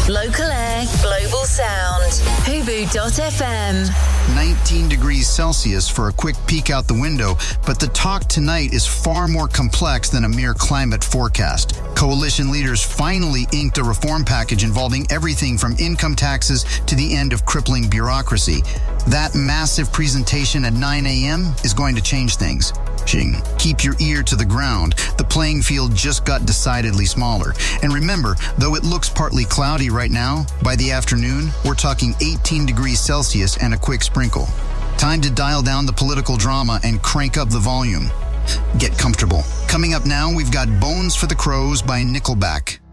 Local air, global sound. Hubu.fm. 19 degrees Celsius for a quick peek out the window, but the talk tonight is far more complex than a mere climate forecast. Coalition leaders finally inked a reform package involving everything from income taxes to the end of crippling bureaucracy. That massive presentation at 9 a.m. is going to change things. Keep your ear to the ground. The playing field just got decidedly smaller. And remember, though it looks partly cloudy right now, by the afternoon, we're talking 18 degrees Celsius and a quick sprinkle. Time to dial down the political drama and crank up the volume. Get comfortable. Coming up now, we've got Bones for the Crows by Nickelback.